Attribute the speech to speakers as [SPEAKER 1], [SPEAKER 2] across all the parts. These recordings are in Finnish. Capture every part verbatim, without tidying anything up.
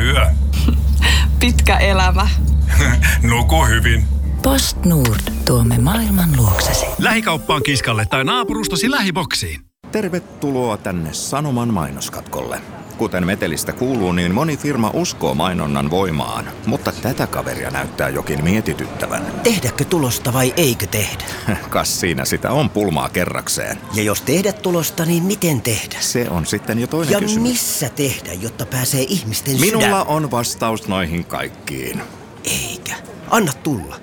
[SPEAKER 1] yö.
[SPEAKER 2] Pitkä elämä.
[SPEAKER 1] Nuku hyvin.
[SPEAKER 3] PostNord. Tuomme maailman luoksesi.
[SPEAKER 4] Lähikauppaan Kiskalle tai naapurustasi lähiboksiin.
[SPEAKER 5] Tervetuloa tänne Sanoman mainoskatkolle. Kuten metelistä kuuluu, niin moni firma uskoo mainonnan voimaan, mutta tätä kaveria näyttää jokin mietityttävän.
[SPEAKER 6] Tehdäkö tulosta vai eikö tehdä?
[SPEAKER 5] Kas siinä sitä on pulmaa kerrakseen.
[SPEAKER 6] Ja jos tehdä tulosta, niin miten tehdä?
[SPEAKER 5] Se on sitten jo toinen
[SPEAKER 6] ja
[SPEAKER 5] kysymys.
[SPEAKER 6] Ja missä tehdä, jotta pääsee ihmisten
[SPEAKER 5] Minulla
[SPEAKER 6] sydän?
[SPEAKER 5] on vastaus noihin kaikkiin.
[SPEAKER 6] Eikä. Anna tulla.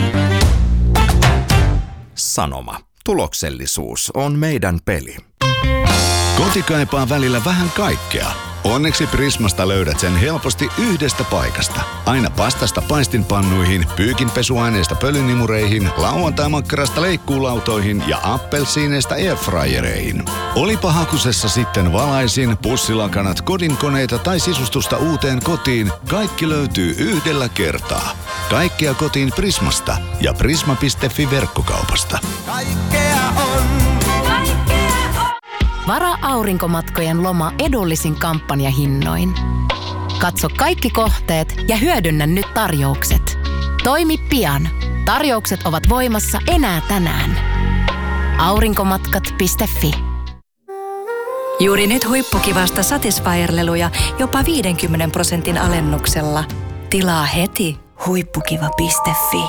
[SPEAKER 5] Sanoma. Tuloksellisuus on meidän peli.
[SPEAKER 7] Koti kaipaa välillä vähän kaikkea. Onneksi Prismasta löydät sen helposti yhdestä paikasta. Aina pastasta paistinpannuihin, pyykinpesuaineista pölynimureihin, lauantaimakkarasta leikkuulautoihin ja appelsiineista airfryereihin. Olipa hakusessa sitten valaisin, pussilakanat, kodinkoneita tai sisustusta uuteen kotiin, kaikki löytyy yhdellä kertaa. Kaikkea kotiin Prismasta ja prisma piste fi verkkokaupasta.
[SPEAKER 8] Kaikkea on.
[SPEAKER 3] Varaa aurinkomatkojen loma edullisin kampanjahinnoin. Katso kaikki kohteet ja hyödynnä nyt tarjoukset. Toimi pian. Tarjoukset ovat voimassa enää tänään. aurinkomatkat piste fi.
[SPEAKER 9] Juuri nyt huippukivasta Satisfyer-leluja jopa viidenkymmenen prosentin alennuksella. Tilaa heti huippukiva piste fi.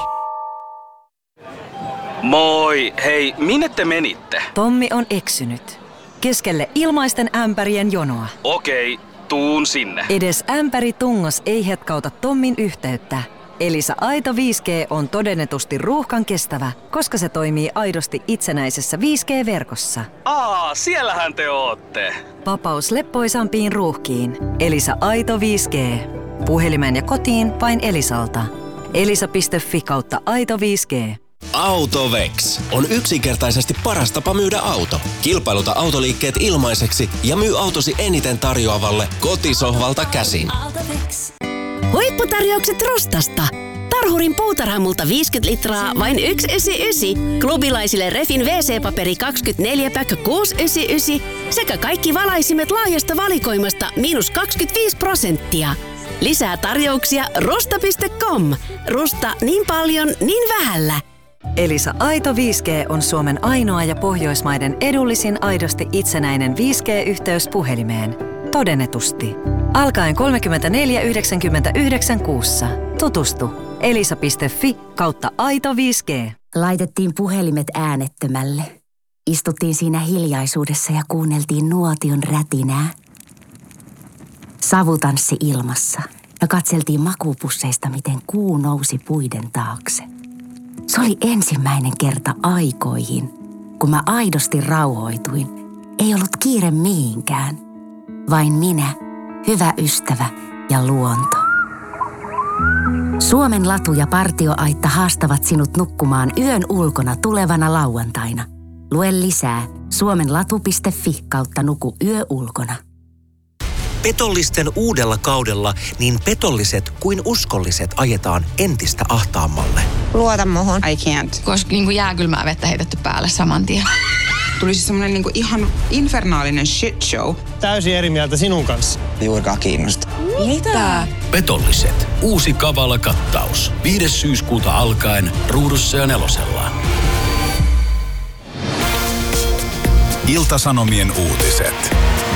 [SPEAKER 10] Moi! Hei, minne te menitte?
[SPEAKER 9] Tommi on eksynyt. Keskelle ilmaisten ämpärien jonoa.
[SPEAKER 10] Okei, tuun sinne.
[SPEAKER 9] Edes ämpäri tungos ei hetkauta Tommin yhteyttä. Elisa Aito viisi G on todennetusti ruuhkan kestävä, koska se toimii aidosti itsenäisessä viisi G-verkossa.
[SPEAKER 10] Aa, siellähän te ootte.
[SPEAKER 9] Vapaus leppoisampiin ruuhkiin. Elisa Aito viisi G. Puhelimeen ja kotiin vain Elisalta. elisa piste fi kautta aito viisi G.
[SPEAKER 11] Autovex on yksinkertaisesti paras tapa myydä auto. Kilpailuta autoliikkeet ilmaiseksi ja myy autosi eniten tarjoavalle kotisohvalta käsin.
[SPEAKER 12] Huipputarjoukset Rustasta. Tarhurin puutarhamulta viisikymmentä litraa, vain yksi yhdeksänkymmentäyhdeksän. Klubilaisille Refin wee see-paperi kaksikymmentäneljä päkkö kuusi yhdeksänkymmentäyhdeksän. Sekä kaikki valaisimet laajasta valikoimasta miinus kaksikymmentäviisi prosenttia. Lisää tarjouksia rusta piste com. Rusta niin paljon, niin vähällä.
[SPEAKER 9] Elisa Aito viisi G on Suomen ainoa ja Pohjoismaiden edullisin aidosti itsenäinen viisi G-yhteys puhelimeen. Todennetusti. Alkaen kolmekymmentäneljä yhdeksänkymmentäyhdeksän kuussa. Tutustu. elisa piste fi kautta aito viisi G.
[SPEAKER 13] Laitettiin puhelimet äänettömälle. Istuttiin siinä hiljaisuudessa ja kuunneltiin nuotion rätinää. Savutanssi ilmassa ja katseltiin makuupusseista, miten kuu nousi puiden taakse. Se oli ensimmäinen kerta aikoihin, kun mä aidosti rauhoituin. Ei ollut kiire mihinkään. Vain minä, hyvä ystävä ja luonto. Suomen latu ja partioaitta haastavat sinut nukkumaan yön ulkona tulevana lauantaina. Lue lisää suomenlatu piste fi kautta nuku yö ulkona.
[SPEAKER 11] Petollisten uudella kaudella niin petolliset kuin uskolliset ajetaan entistä ahtaammalle.
[SPEAKER 14] Luota muhun. I can't.
[SPEAKER 2] Koska niin jääkylmää vettä heitetty päälle saman tien.
[SPEAKER 14] Tuli siis semmonen niin ihan infernaalinen shit show.
[SPEAKER 15] Täysin eri mieltä sinun kanssa.
[SPEAKER 14] Juurikaan kiinnosta.
[SPEAKER 2] Mitä?
[SPEAKER 4] Petolliset. Uusi kavala kattaus. viides syyskuuta alkaen Ruudussa ja Nelosella.
[SPEAKER 7] Ilta-Sanomien uutiset.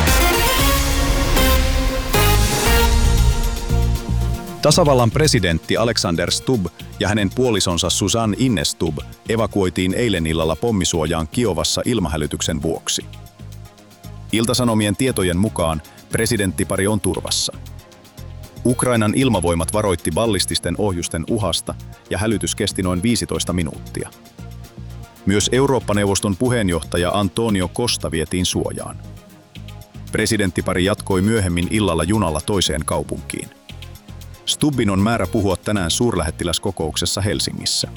[SPEAKER 7] Tasavallan presidentti Alexander Stubb ja hänen puolisonsa Susanne Ines Stubb evakuoitiin eilen illalla pommisuojaan Kiovassa ilmahälytyksen vuoksi. Ilta-Sanomien tietojen mukaan presidenttipari on turvassa. Ukrainan ilmavoimat varoitti ballististen ohjusten uhasta ja hälytys kesti noin viisitoista minuuttia. Myös Eurooppa-neuvoston puheenjohtaja Antonio Costa vietiin suojaan. Presidenttipari jatkoi myöhemmin illalla junalla toiseen kaupunkiin. Stubbin on määrä puhua tänään suurlähettiläskokouksessa Helsingissä.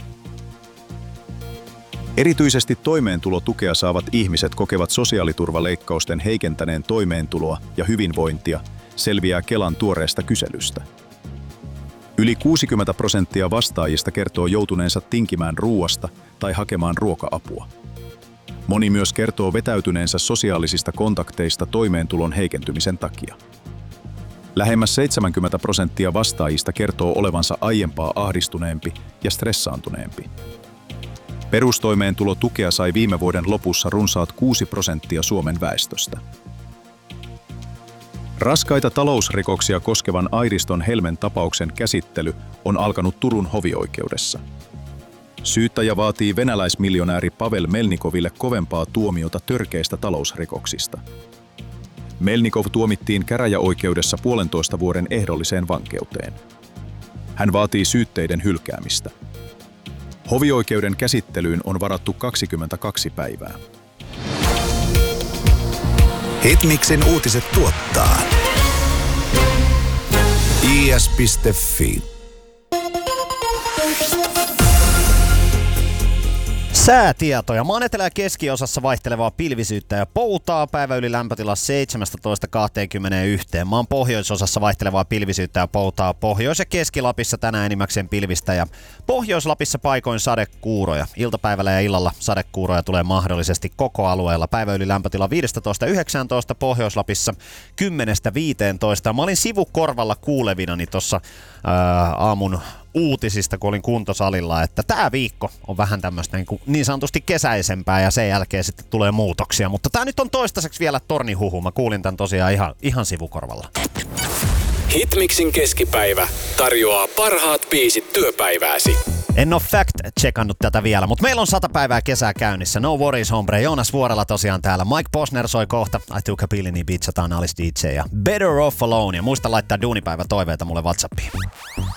[SPEAKER 7] Erityisesti toimeentulotukea saavat ihmiset kokevat sosiaaliturvaleikkausten heikentäneen toimeentuloa ja hyvinvointia, selviää Kelan tuoreesta kyselystä. Yli kuusikymmentä prosenttia vastaajista kertoo joutuneensa tinkimään ruuasta tai hakemaan ruoka-apua. Moni myös kertoo vetäytyneensä sosiaalisista kontakteista toimeentulon heikentymisen takia. Lähemmäs seitsemänkymmentä prosenttia vastaajista kertoo olevansa aiempaa ahdistuneempi ja stressaantuneempi. Perustoimeentulotukea sai viime vuoden lopussa runsaat kuusi prosenttia Suomen väestöstä. Raskaita talousrikoksia koskevan Airiston Helmen tapauksen käsittely on alkanut Turun hovioikeudessa. Syyttäjä vaatii venäläismiljonääri Pavel Melnikoville kovempaa tuomiota törkeistä talousrikoksista. Melnikov tuomittiin käräjäoikeudessa puolentoista vuoden ehdolliseen vankeuteen. Hän vaatii syytteiden hylkäämistä. Hovioikeuden käsittelyyn on varattu kaksikymmentäkaksi päivää.
[SPEAKER 16] Hitmixin uutiset tuottaa i s piste f i.
[SPEAKER 17] Säätietoja. Maan etelä- ja keskiosassa vaihtelevaa pilvisyyttä ja poutaa. Päivä yli lämpötila seitsemästätoista kaksikymmentäyksi. Maan pohjoisosassa vaihtelevaa pilvisyyttä ja poutaa. Pohjois- ja Keski-Lapissa tänään enimmäkseen pilvistä ja Pohjois-Lapissa paikoin sadekuuroja. Iltapäivällä ja illalla sadekuuroja tulee mahdollisesti koko alueella. Päivä yli lämpötila viisitoista yhdeksäntoista. Pohjois-Lapissa kymmenestä viiteentoista. Mä olin sivukorvalla kuulevinani tuossa aamun uutisista, kun olin kuntosalilla, että tämä viikko on vähän tämmöistä niin, niin sanotusti kesäisempää ja sen jälkeen sitten tulee muutoksia. Mutta tämä nyt on toistaiseksi vielä tornihuhu. Mä kuulin tämän tosiaan ihan, ihan sivukorvalla.
[SPEAKER 4] Hitmixin keskipäivä tarjoaa parhaat biisit työpäivääsi.
[SPEAKER 17] En ole fact-checkannut tätä vielä, mutta meillä on sata päivää kesää käynnissä. No worries, hombre. Joonas Vuorella tosiaan täällä. Mike Posner soi kohta. I took a pill, niin beatsataan Alice D J ja Better Off Alone. Ja muista laittaa duunipäivä toiveita mulle WhatsAppiin.